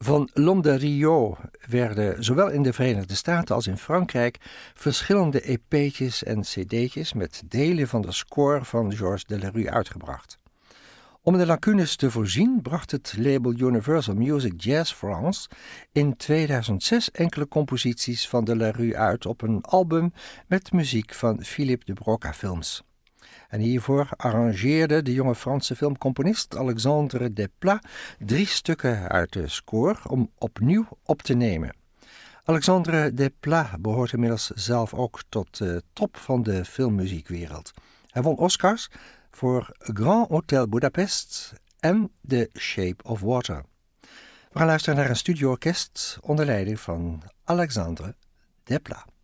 Van L'Homme de Rio werden zowel in de Verenigde Staten als in Frankrijk verschillende EP'tjes en CD'tjes met delen van de score van Georges Delerue uitgebracht. Om de lacunes te voorzien bracht het label Universal Music Jazz France in 2006 enkele composities van Delerue uit op een album met muziek van Philippe de Broca Films. En hiervoor arrangeerde de jonge Franse filmcomponist Alexandre Desplat 3 stukken uit de score om opnieuw op te nemen. Alexandre Desplat behoort inmiddels zelf ook tot de top van de filmmuziekwereld. Hij won Oscars voor Grand Hotel Budapest en The Shape of Water. We gaan luisteren naar een studioorkest onder leiding van Alexandre Desplat.